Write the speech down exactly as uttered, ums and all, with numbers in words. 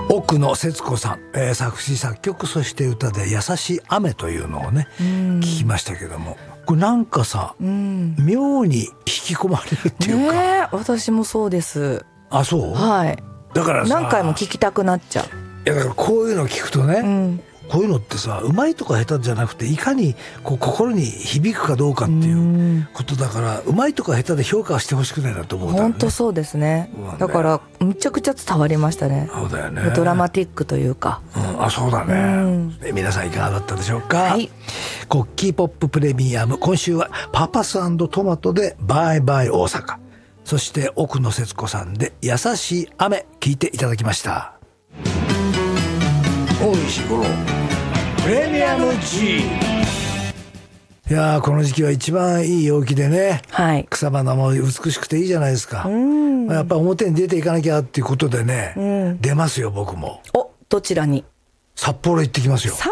奥野節子さん、えー、作詞作曲そして歌で優しい雨というのをね、うん、聞きましたけども、これなんかさ、うん、妙に引き込まれるっていうか、 ね、私もそうです。 あ、そう？ はい。 だからさ、 何回も聞きたくなっちゃう。いやだからこういうの聞くとね、うん、こういうのってさ、うまいとか下手じゃなくていかにこう心に響くかどうかっていうことだから、うまいとか下手で評価はしてほしくないなと思う、ね、 本当そうですね。だからめちゃくちゃ伝わりましたね。 そうだよね。 ドラマティックというか、 うん、あ、そうだね、うん、皆さんいかがだったでしょうか。はい、コッキーポッププレミアム、今週はパパス&トマトでバイバイ大阪、そして奥野節子さんで優しい雨聞いていただきました。大石五郎プレミアム G。 いやー、この時期は一番いい陽気でね、はい、草花も美しくていいじゃないですか。うん、やっぱり表に出ていかなきゃっていうことでね、うん、出ますよ僕も。 お、どちらに？ 札幌行ってきますよ。